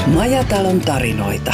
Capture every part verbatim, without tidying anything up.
Majatalon tarinoita.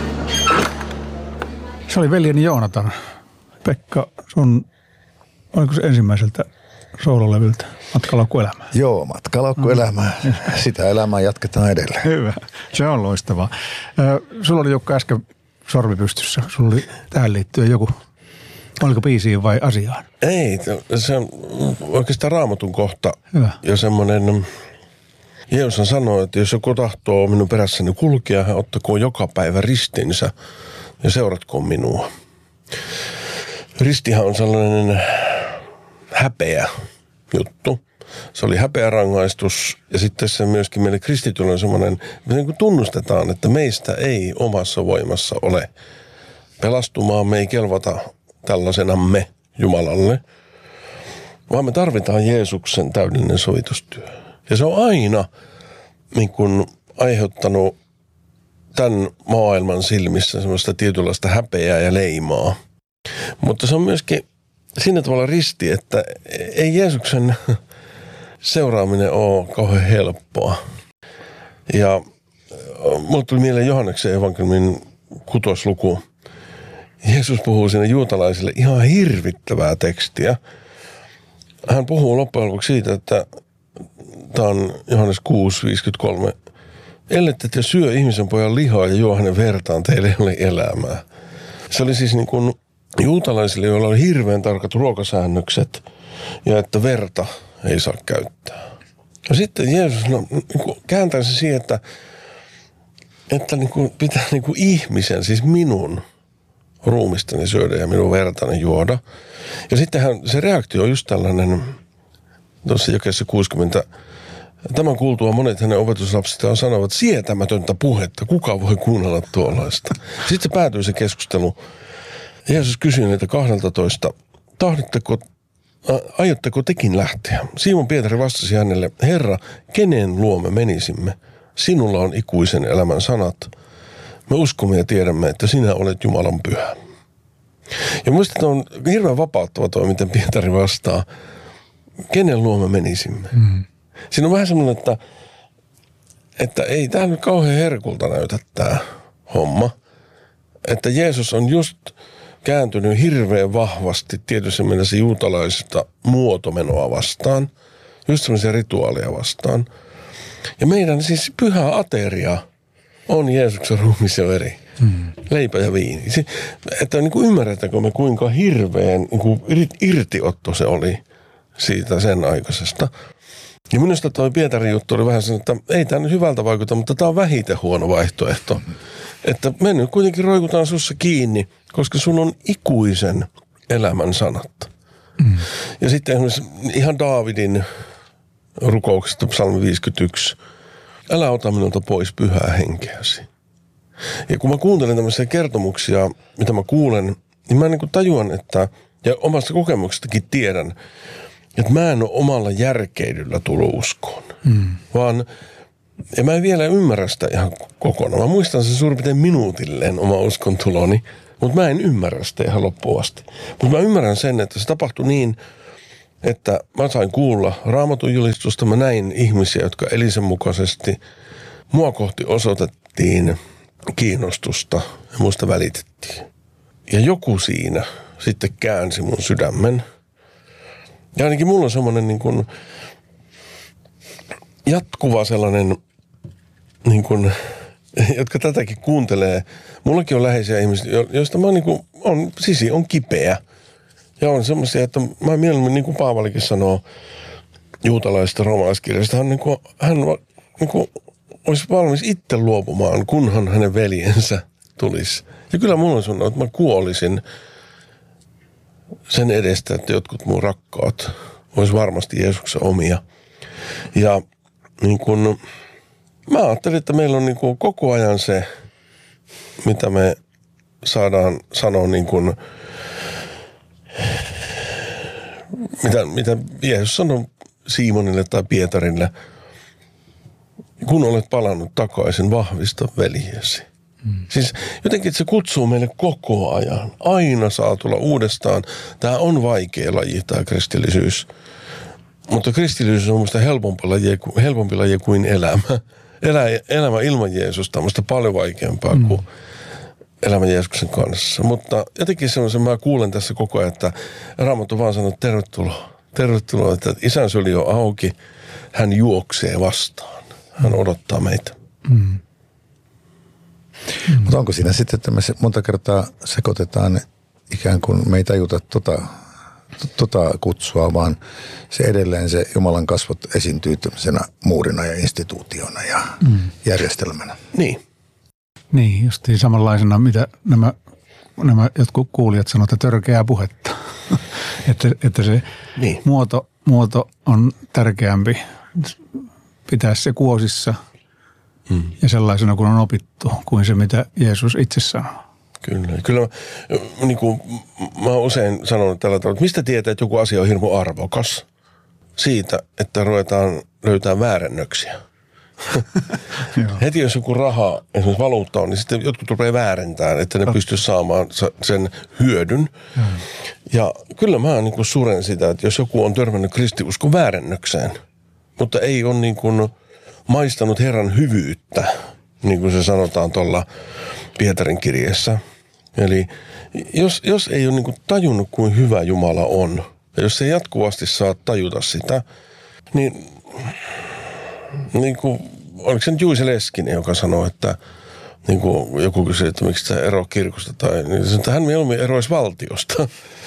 Se oli veljeni Joonatan. Pekka, sun, oliko se ensimmäiseltä soololevyltä Matkalaukkuelämää? Joo, Matkalaukkuelämää. Mm. Sitä elämää jatketaan edelleen. Hyvä, se on loistavaa. Sulla oli Jukka äsken sormi pystyssä. Sulla oli tähän liittyen joku, oliko biisiin vai asiaan? Ei, se on oikeastaan Raamatun kohta. Hyvä. Ja semmoinen, Jeesus sanoo, että jos joku tahtoo minun perässäni kulkea, hän ottakoon joka päivä ristinsä ja seuratkoon minua. Ristihän on sellainen häpeä juttu. Se oli häpeä rangaistus ja sitten se myöskin meille kristityllä on semmoinen, me niin kuin tunnustetaan, että meistä ei omassa voimassa ole pelastumaan, me ei kelvata tällaisenamme Jumalalle, vaan me tarvitaan Jeesuksen täydellinen sovitustyö. Ja se on aina niin kuin aiheuttanut tämän maailman silmissä semmoista tietynlaista häpeää ja leimaa. Mutta se on myöskin siinä tavalla risti, että ei Jeesuksen seuraaminen ole kauhean helppoa. Ja mulle tuli mieleen Johanneksen evankeliumin kutosluku. Jeesus puhuu siinä juutalaisille ihan hirvittävää tekstiä. Hän puhuu loppujen lopuksi siitä, että tämä on Johannes kuusi viisikymmentäkolme. Ellette te syö ihmisen pojan lihaa ja juo hänen vertaan, teille ei ole elämää. Se oli siis niin kuin juutalaisille, joilla oli hirveän tarkat ruokasäännökset ja että verta ei saa käyttää. Ja sitten Jeesus no, niin kääntää se siihen, että, että niin kuin pitää niin kuin ihmisen, siis minun ruumistani syödä ja minun vertani juoda. Ja sittenhän se reaktio on just tällainen, tuossa jakeessa kuusikymmentä, tämän kuultua monet hänen opetuslapsistaan sanovat sietämätöntä puhetta, kuka voi kuunnella tuollaista. Sitten se päätyy se keskustelu. Jeesus kysyi niitä kahdeltatoista, tahditteko, aiotteko tekin lähteä? Simon Pietari vastasi hänelle, Herra, kenen luo me menisimme? Sinulla on ikuisen elämän sanat. Me uskomme ja tiedämme, että sinä olet Jumalan pyhä. Ja minusta on hirveän vapauttava toi, miten Pietari vastaa, kenen luo me menisimme? Mm. Siinä on vähän semmoinen, että, että ei tämä nyt kauhean herkulta näytä tämä homma. Että Jeesus on just kääntynyt hirveän vahvasti tietysti mielessä juutalaisista muotomenoa vastaan, just semmoisia rituaaleja vastaan. Ja meidän siis pyhä ateria on Jeesuksen ruumis ja veri, hmm. leipä ja viini. Se, että niin kuin ymmärretäänkö me kuinka hirveän niin kuin irtiotto se oli siitä sen aikaisesta. Ja minusta toi Pietarin juttu oli vähän sen, että ei tämä nyt hyvältä vaikuta, mutta tämä on vähiten huono vaihtoehto. Että me nyt kuitenkin roikutaan sussa kiinni, koska sun on ikuisen elämän sanat. Mm. Ja sitten esimerkiksi ihan Daavidin rukouksesta psalmi viisikymmentäyksi. Älä ota minulta pois pyhää henkeäsi. Ja kun mä kuuntelen tämmöisiä kertomuksia, mitä mä kuulen, niin mä niin kuin tajuan, että, ja omasta kokemuksestakin tiedän, että mä en ole omalla järkeilyllä tullut uskoon. Mm. Vaan, ja mä en vielä ymmärrä sitä ihan kokonaan. Mä muistan sen suurin piirtein minuutilleen oma uskon tuloni, mutta mä en ymmärrä sitä ihan loppuun asti. Mutta mä ymmärrän sen, että se tapahtui niin, että mä sain kuulla Raamatun julistusta. Mä näin ihmisiä, jotka eli sen mukaisesti. Mua kohti osoitettiin kiinnostusta ja musta välitettiin. Ja joku siinä sitten käänsi mun sydämen. Ja ainakin mulla on semmoinen niin kuin jatkuva sellainen, niin kuin, jotka tätäkin kuuntelee. Mullakin on läheisiä ihmisiä, joista mä niin kuin, on, sisi on kipeä. Ja on semmoisia, että mä mieluummin, niin kuin Paavalikin sanoo juutalaisesta roomalaiskirjasta, hän, niin kuin, hän niin kuin, olisi valmis itse luopumaan, kunhan hänen veljensä tulisi. Ja kyllä mulla on sanonut, että mä kuolisin sen edestä, että jotkut mun rakkaat olisi varmasti Jeesuksen omia. Ja niin kun, mä ajattelin, että meillä on niin kun koko ajan se, mitä me saadaan sanoa niin kun, mitä, mitä Jeesus sanoi Simonille tai Pietarille, kun olet palannut takaisin, vahvista veljesi. Hmm. Siis jotenkin se kutsuu meille koko ajan. Aina saa tulla uudestaan. Tämä on vaikea laji, tämä kristillisyys. Mutta kristillisyys on minusta helpompi laji, helpompi laji kuin elämä. elää elämä ilman Jeesusta on musta paljon vaikeampaa mm. kuin elämä Jeesuksen kanssa. Mutta jotenkin semmoisen mä kuulen tässä koko ajan, että Raamattu vaan sanoo, että tervetuloa. Tervetuloa, että isän syli on auki, hän juoksee vastaan. Hän odottaa meitä. Mm. Mm. Mutta onko siinä sitten, että me monta kertaa sekoitetaan ikään kuin me ei tajuta tota, tota kutsua, vaan se edelleen se Jumalan kasvot esiintyy tämmöisenä muurina ja instituutiona ja mm. järjestelmänä. Niin. Niin, justiin samanlaisena, mitä nämä, nämä jotkut kuulijat sanovat, että törkeää puhetta. että, että se niin. muoto, muoto on tärkeämpi. Pitää se kuosissa mm. ja sellaisena kuin on opittu, kuin se mitä Jeesus itse sanoo. Kyllä. Kyllä niin kuin, mä oon usein sanonut tällä tavalla, että mistä tietää, että joku asia on hirmu arvokas? Siitä, että ruvetaan löytää väärennöksiä. Heti jos joku raha, esimerkiksi valuutta on, niin sitten jotkut rupeaa väärentämään, että ne pystyy saamaan sen hyödyn. Mm. Ja kyllä mä niin kuin suren sitä, että jos joku on törmännyt kristiuskon väärennökseen, mutta ei ole niin kuin maistanut Herran hyvyyttä, niin kuin se sanotaan tuolla Pietarin kirjeessä. Eli jos, jos ei ole niin kuin tajunnut, kuin hyvä Jumala on, ja jos ei jatkuvasti saa tajuta sitä, niin, niin kuin, oliko se nyt Juise Leskinen, joka sanoi, että niin kuin joku kysyi, että miksi sä ero kirkosta, tai niin sanoi, että hän mieluummin eroisi valtiosta.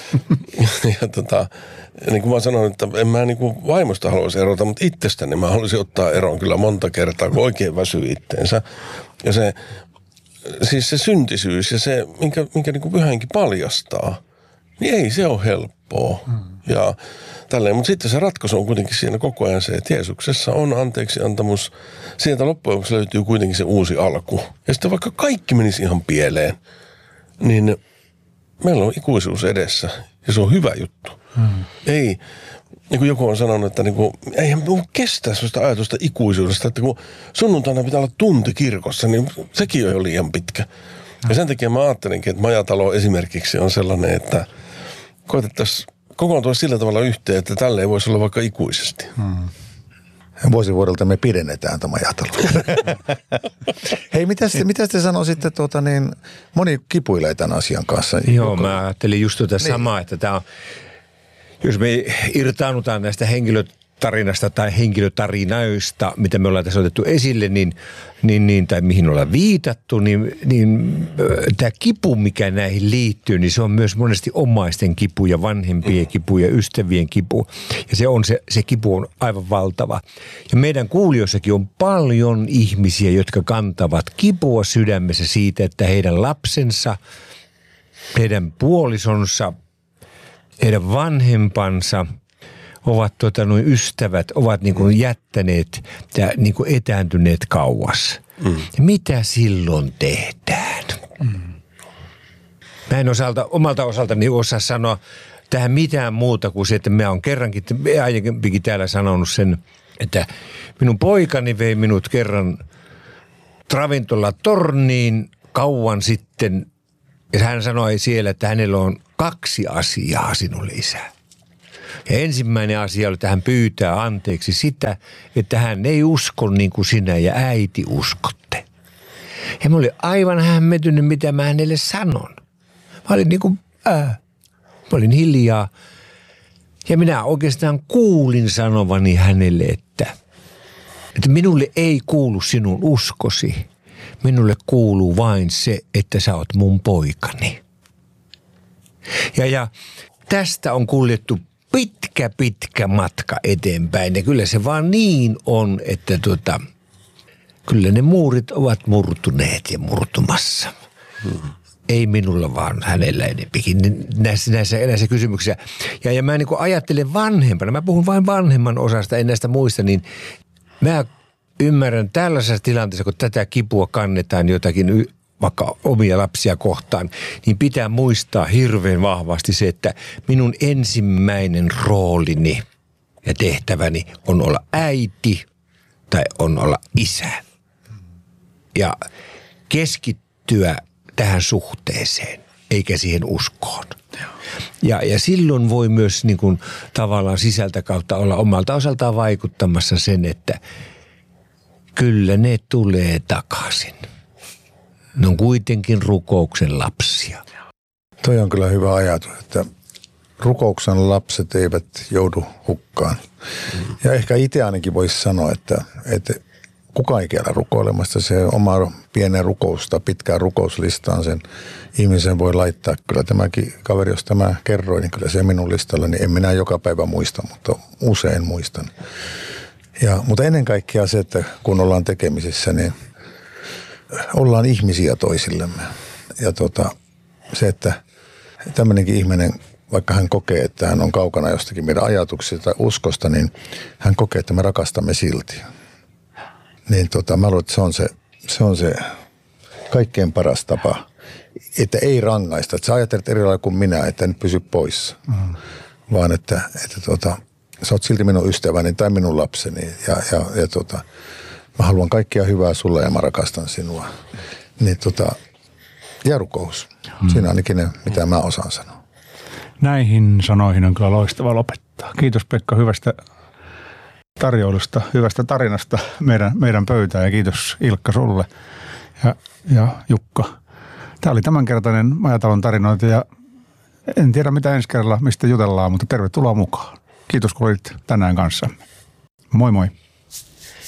ja tota, niin kuin mä sanoin, että en mä niin kuin vaimosta haluaisi erota, mutta itsestäni mä haluaisin ottaa eroon kyllä monta kertaa, kun oikein väsyy itteensä. Ja se, siis se syntisyys ja se, minkä, minkä niin kuin pyhänkin paljastaa, niin ei se ole helppoa. Hmm. Ja tälleen, mutta sitten se ratkaisu on kuitenkin siinä koko ajan se, että Jeesuksessa on anteeksi antamus. Sieltä loppujen lopuksi löytyy kuitenkin se uusi alku. Ja sitten vaikka kaikki menisi ihan pieleen, niin meillä on ikuisuus edessä ja se on hyvä juttu. Hmm. Ei, niin kuin joku on sanonut, että niin kuin, eihän me kestää sellaista ajatusta ikuisuudesta, että kun sunnuntaina pitää olla tunti kirkossa, niin sekin on jo liian pitkä. Hmm. Ja sen takia mä ajattelinkin, että Majatalo esimerkiksi on sellainen, että koetettaisiin kokoontua sillä tavalla yhteen, että tälle ei voisi olla vaikka ikuisesti. Hmm. Vuosivuodelta me pidennetään tämä Majatalo. Hei, mitä te, mitä te sanoisitte, tuota, niin, moni kipuilee tämän asian kanssa. Joo, Joko... mä ajattelin just tuota niin. samaa, että tämä on, jos me irtaannutaan näistä henkilötarinasta tai henkilötarinoista, mitä me ollaan tässä otettu esille, niin, niin, niin, tai mihin ollaan viitattu, niin, niin tämä kipu, mikä näihin liittyy, niin se on myös monesti omaisten kipu ja vanhempien kipu ja ystävien kipu. Ja se, on se, se kipu on aivan valtava. Ja meidän kuulijoissakin on paljon ihmisiä, jotka kantavat kipua sydämessä siitä, että heidän lapsensa, heidän puolisonsa, heidän vanhempansa ovat tota, noin ystävät, ovat niin kuin jättäneet ja niin kuin etääntyneet kauas. Mm. Ja mitä silloin tehdään? Mm. Mä en osalta, omalta osaltani osaa sanoa tähän mitään muuta kuin se, että mä oon kerrankin, aiemminkin täällä sanonut sen, että minun poikani vei minut kerran ravintola torniin kauan sitten. Ja hän sanoi siellä, että hänellä on kaksi asiaa sinulle, isä. Ja ensimmäinen asia oli, että hän pyytää anteeksi sitä, että hän ei usko niin kuin sinä ja äiti uskotte. Ja mä olin aivan hämmentynyt, mitä mä hänelle sanon. Mä olin niin kuin, ää. Mä olin hiljaa. Ja minä oikeastaan kuulin sanovani hänelle, että, että minulle ei kuulu sinun uskosi. Minulle kuuluu vain se, että sä oot mun poikani. Ja, ja tästä on kuljettu pitkä, pitkä matka eteenpäin. Ja kyllä se vaan niin on, että tuota, kyllä ne muurit ovat murtuneet ja murtumassa. Hmm. Ei minulla vaan hänellä enempikin näissä, näissä, näissä kysymyksissä. Ja, ja mä niin kuin ajattelen vanhempana, mä puhun vain vanhemman osasta, en näistä muista, niin mä ymmärrän tällaisessa tilanteessa, kun tätä kipua kannetaan jotakin vaikka omia lapsia kohtaan, niin pitää muistaa hirveän vahvasti se, että minun ensimmäinen roolini ja tehtäväni on olla äiti tai on olla isä. Ja keskittyä tähän suhteeseen, eikä siihen uskoon. Ja, ja silloin voi myös niin kuin, tavallaan sisältä kautta olla omalta osaltaan vaikuttamassa sen, että kyllä ne tulee takaisin. Ne on kuitenkin rukouksen lapsia. Toi on kyllä hyvä ajatus, että rukouksen lapset eivät joudu hukkaan. Mm. Ja ehkä itse ainakin voisi sanoa, että, että kukaan ei kiellä rukoilemasta. Se oma pienen rukousta, pitkään rukouslistaan sen ihmisen voi laittaa. Kyllä tämäkin kaveri, jos tämä kerroin, niin kyllä se minun listalla, niin en minä joka päivä muista, mutta usein muistan. Ja, mutta ennen kaikkea se, että kun ollaan tekemisissä, niin ollaan ihmisiä toisillemme. Ja tota, se, että tämmöinenkin ihminen, vaikka hän kokee, että hän on kaukana jostakin meidän ajatuksista tai uskosta, niin hän kokee, että me rakastamme silti. Niin tota, mä luulen, että se on se, se on se kaikkein paras tapa, että ei rangaista. Että sä ajattelet eri lailla kuin minä, että nyt pysy poissa. Mm. Vaan että, että tota, sä oot silti minun ystäväni tai minun lapseni ja, ja, ja tota, mä haluan kaikkea hyvää sulle ja mä rakastan sinua. Niin tota, ja rukous. Mm. Siinä ainakin ne, mitä mä osaan sanoa. Näihin sanoihin on kyllä loistava lopettaa. Kiitos Pekka hyvästä tarjoulusta, hyvästä tarinasta meidän, meidän pöytään ja kiitos Ilkka sulle ja, ja Jukka. Tämä oli tämänkertainen Majatalon tarinoita ja en tiedä mitä ensi kerralla, mistä jutellaan, mutta tervetuloa mukaan. Kiitos kun olit tänään kanssamme. Moi moi.